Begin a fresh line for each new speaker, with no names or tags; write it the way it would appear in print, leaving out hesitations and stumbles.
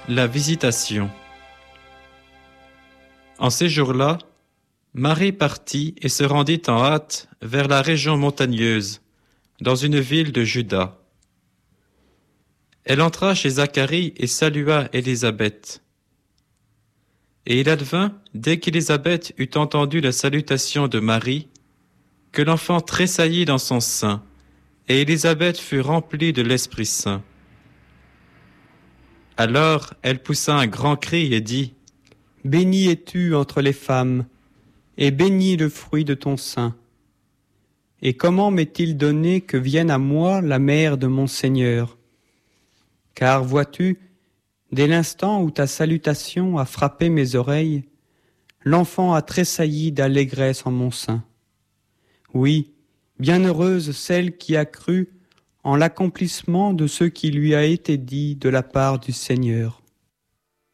La visitation. En ces jours-là, Marie partit et se rendit en hâte vers la région montagneuse, dans une ville de Juda. Elle entra chez Zacharie et salua Élisabeth. Et il advint, dès qu'Élisabeth eut entendu la salutation de Marie, que l'enfant tressaillit dans son sein, et Élisabeth fut remplie de l'Esprit Saint. Alors elle poussa un grand cri et dit : «
Bénie es-tu entre les femmes, et béni le fruit de ton sein. Et comment m'est-il donné que vienne à moi la mère de mon Seigneur ? Car vois-tu, dès l'instant où ta salutation a frappé mes oreilles, l'enfant a tressailli d'allégresse en mon sein. Oui, bienheureuse celle qui a cru en l'accomplissement de ce qui lui a été dit de la part du Seigneur.